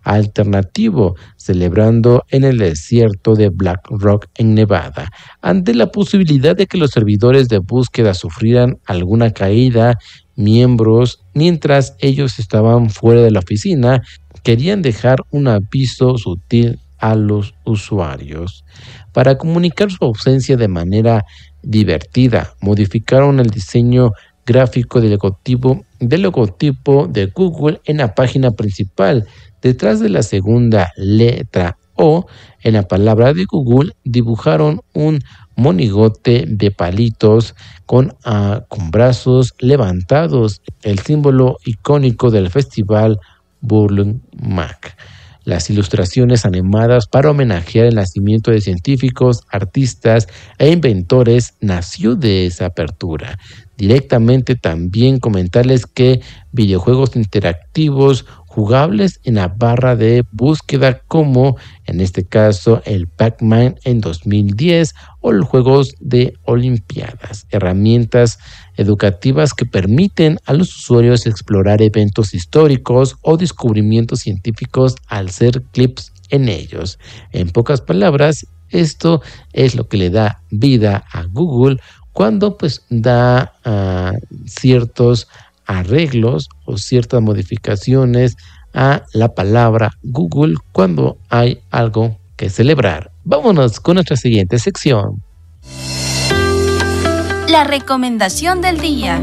alternativo, celebrando en el desierto de Black Rock en Nevada. Ante la posibilidad de que los servidores de búsqueda sufrieran alguna caída, mientras ellos estaban fuera de la oficina, querían dejar un aviso sutil a los usuarios. Para comunicar su ausencia de manera divertida, modificaron el diseño gráfico del logotipo de Google en la página principal. Detrás de la segunda letra O en la palabra de Google, dibujaron un monigote de palitos con brazos levantados, el símbolo icónico del festival Burning Man. Las ilustraciones animadas para homenajear el nacimiento de científicos, artistas e inventores nació de esa apertura. Directamente también comentarles que videojuegos interactivos jugables en la barra de búsqueda, como en este caso el Pac-Man en 2010 o los juegos de Olimpiadas, herramientas educativas que permiten a los usuarios explorar eventos históricos o descubrimientos científicos al hacer clips en ellos. En pocas palabras, esto es lo que le da vida a Google cuando da ciertos arreglos o ciertas modificaciones a la palabra Google cuando hay algo que celebrar. Vámonos con nuestra siguiente sección. La recomendación del día.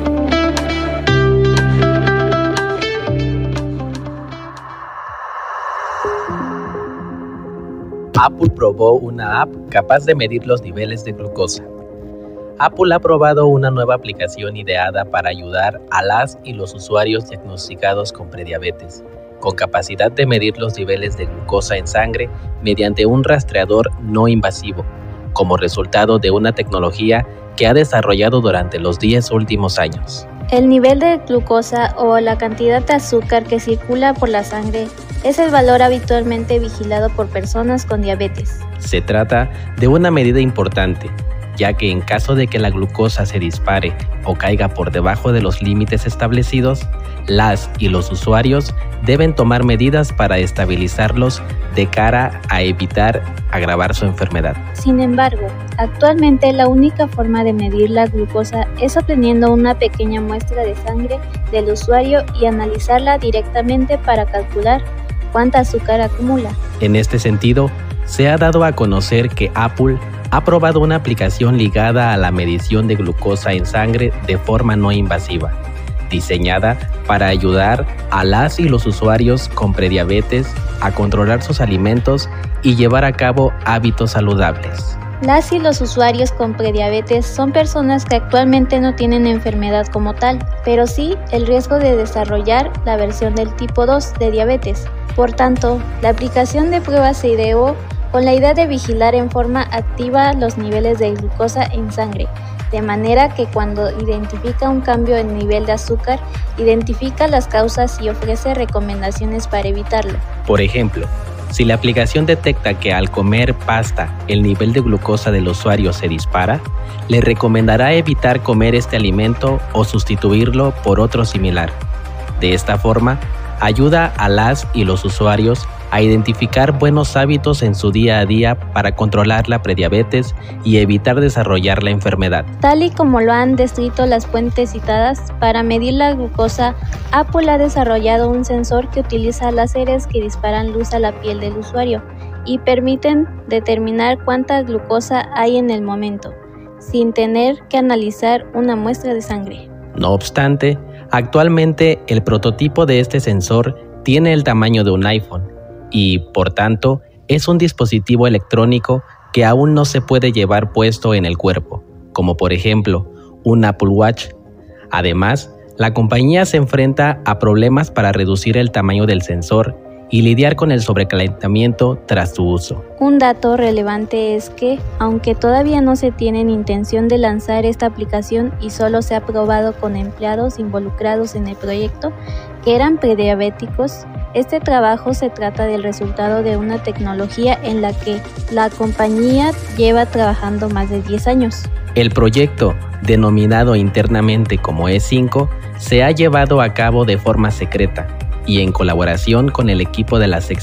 Apple probó una app capaz de medir los niveles de glucosa. Apple ha probado una nueva aplicación ideada para ayudar a las y los usuarios diagnosticados con prediabetes, con capacidad de medir los niveles de glucosa en sangre mediante un rastreador no invasivo, como resultado de una tecnología que ha desarrollado durante los 10 últimos años. El nivel de glucosa o la cantidad de azúcar que circula por la sangre es el valor habitualmente vigilado por personas con diabetes. Se trata de una medida importante, ya que en caso de que la glucosa se dispare o caiga por debajo de los límites establecidos, las y los usuarios deben tomar medidas para estabilizarlos de cara a evitar agravar su enfermedad. Sin embargo, actualmente la única forma de medir la glucosa es obteniendo una pequeña muestra de sangre del usuario y analizarla directamente para calcular cuánta azúcar acumula. En este sentido, se ha dado a conocer que Apple ha probado una aplicación ligada a la medición de glucosa en sangre de forma no invasiva, diseñada para ayudar a las y los usuarios con prediabetes a controlar sus alimentos y llevar a cabo hábitos saludables. Las y los usuarios con prediabetes son personas que actualmente no tienen enfermedad como tal, pero sí el riesgo de desarrollar la versión del tipo 2 de diabetes. Por tanto, la aplicación de prueba se ideó con la idea de vigilar en forma activa los niveles de glucosa en sangre, de manera que cuando identifica un cambio en nivel de azúcar, identifica las causas y ofrece recomendaciones para evitarlo. Por ejemplo, si la aplicación detecta que al comer pasta el nivel de glucosa del usuario se dispara, le recomendará evitar comer este alimento o sustituirlo por otro similar. De esta forma, ayuda a las y los usuarios a identificar buenos hábitos en su día a día para controlar la prediabetes y evitar desarrollar la enfermedad. Tal y como lo han descrito las fuentes citadas, para medir la glucosa, Apple ha desarrollado un sensor que utiliza láseres que disparan luz a la piel del usuario y permiten determinar cuánta glucosa hay en el momento, sin tener que analizar una muestra de sangre. No obstante, actualmente el prototipo de este sensor tiene el tamaño de un iPhone y, por tanto, es un dispositivo electrónico que aún no se puede llevar puesto en el cuerpo, como por ejemplo un Apple Watch. Además, la compañía se enfrenta a problemas para reducir el tamaño del sensor y lidiar con el sobrecalentamiento tras su uso. Un dato relevante es que, aunque todavía no se tienen intención de lanzar esta aplicación y solo se ha probado con empleados involucrados en el proyecto, que eran prediabéticos, este trabajo se trata del resultado de una tecnología en la que la compañía lleva trabajando más de 10 años. El proyecto, denominado internamente como E5, se ha llevado a cabo de forma secreta y en colaboración con el equipo de la sección